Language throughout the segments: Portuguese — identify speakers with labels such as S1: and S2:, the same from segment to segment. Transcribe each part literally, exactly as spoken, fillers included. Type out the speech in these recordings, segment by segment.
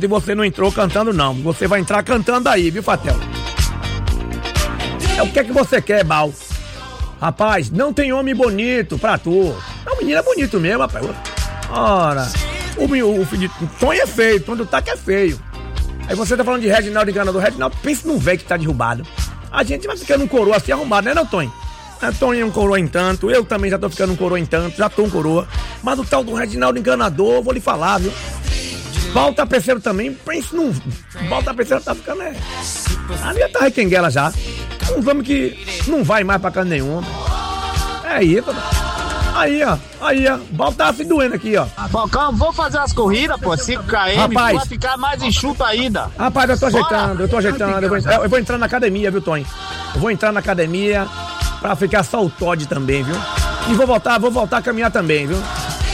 S1: e você não entrou cantando, não. Você vai entrar cantando aí, viu, Fatel? É o que é que você quer, Bal? Rapaz, não tem homem bonito pra tu. Não, o menino é bonito mesmo, rapaz. Ora, o, o, o filho de Tonho é feio, quando tá que é feio. Aí você tá falando de Reginaldo enganador. Reginaldo, pensa num velho que tá derrubado. A gente vai ficando um coroa assim arrumado, né, não, Tonho? A Tonho é um coroa em tanto, eu também já tô ficando um coroa em tanto, já tô um coroa. Mas o tal do Reginaldo enganador, vou lhe falar, viu? Volta Terceiro também, pensa num... Volta Terceiro tá ficando, é... Ali já tá requenguela já. Um homem que não vai mais pra casa nenhuma. É isso, aí, ó, aí, ó, o Balta tá se doendo aqui, ó.
S2: Bocão, vou fazer as corridas, pô, cinco quilômetros,
S1: rapaz,
S2: vai ficar mais enxuto ainda.
S1: Rapaz, eu tô ajeitando, eu tô ajeitando, eu vou, eu vou entrar na academia, viu, Tonho? Eu vou entrar na academia pra ficar só o Todd também, viu? E vou voltar, vou voltar a caminhar também, viu?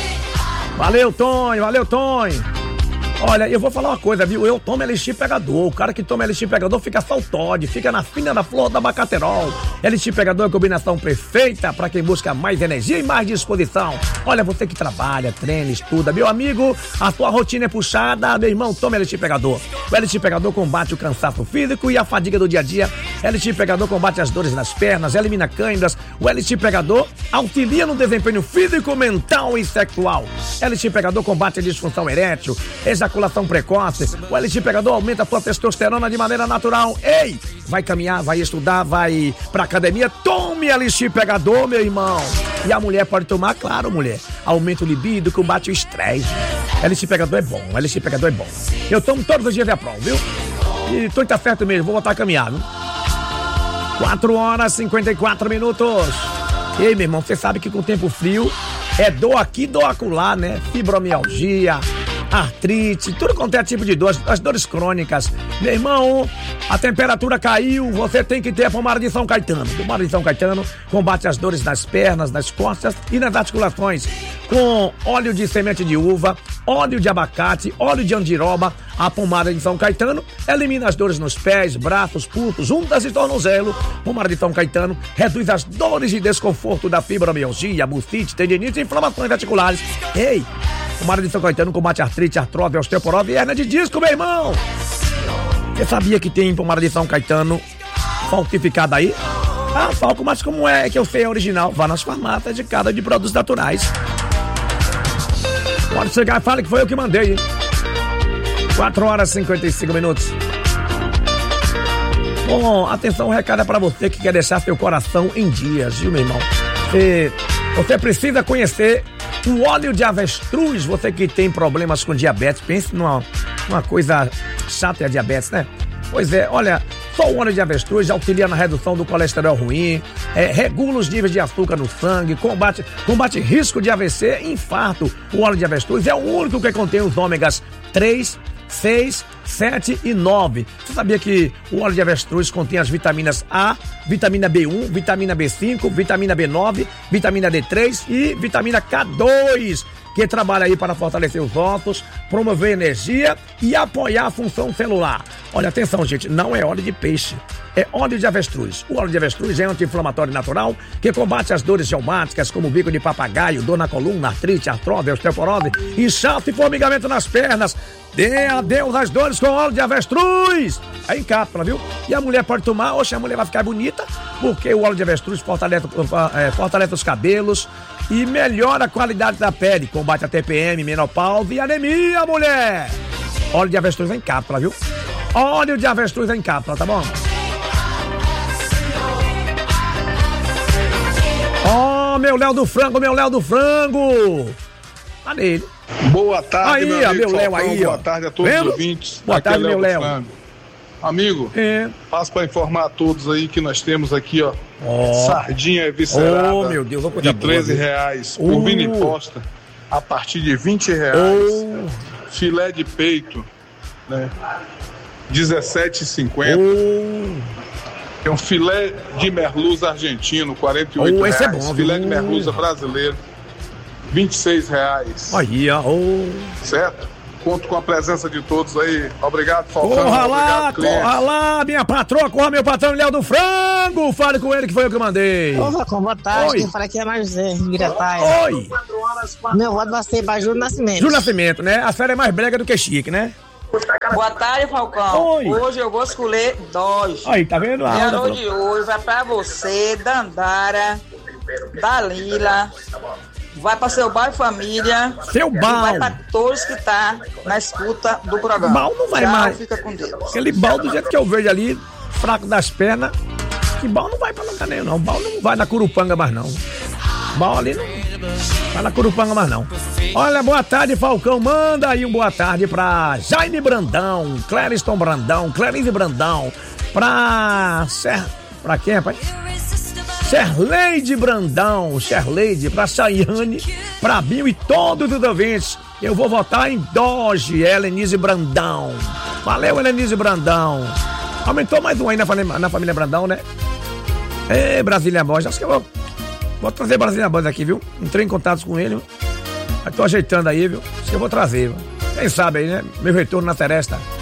S1: Valeu, Tonho, valeu, Tonho. Olha, eu vou falar uma coisa, viu? Eu tomo Elixir Pegador. O cara que toma Elixir Pegador fica só o Todd, fica na fina da flor da abacaterol. Elixir Pegador é a combinação perfeita para quem busca mais energia e mais disposição. Olha, você que trabalha, treina, estuda, meu amigo, a sua rotina é puxada, meu irmão, toma Elixir Pegador. O Elixir Pegador combate o cansaço físico e a fadiga do dia a dia. Elixir Pegador combate as dores nas pernas, elimina câimbras. O Elixir Pegador auxilia no desempenho físico, mental e sexual. Elixir Pegador combate a disfunção erétil, ejaculação precoce. O Elixir Pegador aumenta a sua testosterona de maneira natural. Ei, vai caminhar, vai estudar, vai pra academia, tome Elixir Pegador, meu irmão. E a mulher pode tomar, claro, mulher. Aumenta o libido, combate o estresse. Elixir Pegador é bom, Elixir Pegador é bom. Eu tomo todos os dias de aprova, viu? E tô tá certo mesmo, vou voltar a caminhar, viu? quatro horas e cinquenta e quatro minutos. Ei, meu irmão, você sabe que com o tempo frio é dor aqui, dor acolá, né? Fibromialgia, artrite, tudo quanto é tipo de dor, as dores crônicas. Meu irmão, a temperatura caiu, você tem que ter a pomada de São Caetano. A pomada de São Caetano combate as dores nas pernas, nas costas e nas articulações. Com óleo de semente de uva, óleo de abacate, óleo de andiroba, a pomada de São Caetano elimina as dores nos pés, braços, pulsos, juntas e tornozelo. Pomada de São Caetano reduz as dores e desconforto da fibromialgia, bursite, tendinite e inflamações articulares. Ei, pomada de São Caetano combate artrite, artrose, osteoporose e hernia de disco, meu irmão. Você sabia que tem pomada de São Caetano falsificada aí? Ah, Falco, mas como é que eu sei a original? Vá nas farmácias de casa de produtos naturais. Pode chegar e fala que foi eu que mandei, hein? quatro horas e cinquenta e cinco minutos. Bom, atenção, o recado é pra você que quer deixar seu coração em dias, viu, meu irmão? Você, você precisa conhecer o óleo de avestruz, você que tem problemas com diabetes. Pense numa uma coisa chata, é a diabetes, né? Pois é, olha, só o óleo de avestruz auxilia na redução do colesterol ruim, é, regula os níveis de açúcar no sangue, combate, combate risco de A V C e infarto. O óleo de avestruz é o único que contém os ômegas três, seis, sete e nove. Você sabia que o óleo de avestruz contém as vitaminas A, vitamina B um, vitamina B cinco, vitamina B nove, vitamina D três e vitamina K dois, que trabalha aí para fortalecer os ossos, promover energia e apoiar a função celular. Olha, atenção, gente, não é óleo de peixe, é óleo de avestruz. O óleo de avestruz é anti-inflamatório natural que combate as dores reumáticas como bico de papagaio, dor na coluna, artrite, artrose, osteoporose, inchaço e formigamento nas pernas. Dê adeus às dores com óleo de avestruz. É em cápsula, viu? E a mulher pode tomar, oxe, a mulher vai ficar bonita, porque o óleo de avestruz fortalece, é, fortalece os cabelos e melhora a qualidade da pele, combate a T P M, menopausa e anemia, mulher. Óleo de avestruz em cápsula, viu? Óleo de avestruz em cápsula, tá bom? Ó, oh, meu Léo do Frango, meu Léo do Frango. Tá nele.
S3: Boa tarde,
S1: aí,
S3: meu amigo
S1: meu Léo, aí,
S3: boa
S1: ó.
S3: tarde a todos
S1: Vendo?
S3: os ouvintes.
S1: Boa
S3: aqui
S1: tarde,
S3: é
S1: meu Léo.
S3: Frango. Amigo,
S1: é.
S3: passo para informar a todos aí que nós temos aqui, ó,
S1: oh.
S3: sardinha eviscerada
S1: oh, meu Deus,
S3: de treze reais,
S1: oh.
S3: por mini posta, a partir de vinte reais, oh. filé de peito, né, dezessete reais e cinquenta centavos. Oh. Tem um filé de merluza argentino, quarenta e oito reais.
S1: Esse é bom,
S3: filé
S1: viu?
S3: de merluza brasileiro, vinte e seis reais.
S1: Aí, ó. Oh.
S3: Certo? Conto com a presença de todos aí. Obrigado, Falcão.
S1: Corra lá,
S3: obrigado, cliente.
S1: corra lá, minha patroa, corra meu patrão Léo do Frango. Fale com ele que foi eu que mandei.
S4: Ô, Falcão, boa tarde.
S1: Oi.
S4: Quem fala aqui é mais José, de Grataia.
S1: Oi.
S4: Meu voto vai ser pra Júlio Nascimento.
S1: Júlio Nascimento, né? A série é mais brega do que chique, né?
S5: Boa tarde, Falcão.
S1: Oi.
S5: Hoje eu vou escolher dois.
S1: Aí, tá vendo? A
S5: E a
S1: Alda
S5: noite de hoje vai pra você, Dandara, Dalila, vai pra seu bairro família.
S1: Seu
S5: e
S1: Bal.
S5: vai pra todos que tá na escuta do programa.
S1: Bal não vai
S5: Tchau,
S1: mais.
S5: Fica com Deus.
S1: Aquele Bal do jeito que eu vejo ali, fraco das pernas, que Bal não vai pra lugar nenhum, não. Bal não vai na Curupanga mais, não. Bal ali não vai na Curupanga mais, não. Olha, boa tarde, Falcão. Manda aí um boa tarde pra Jaime Brandão, Clériston Brandão, Clarice Brandão, pra... Ser... Pra quem, rapaz? Sherleide Brandão, Sherleide, pra Chayane, pra Binho e todos os ouvintes. Eu vou votar em Doge, Helenise Brandão. Valeu, Helenise Brandão. Aumentou mais um aí na família, na família Brandão, né? Ê, Brasília Boys, acho que eu vou, vou trazer Brasília Boys aqui, viu? Entrei em contato com ele, viu? Tô ajeitando aí, viu? Acho que eu vou trazer, viu? Quem sabe aí, né? Meu retorno na Seresta.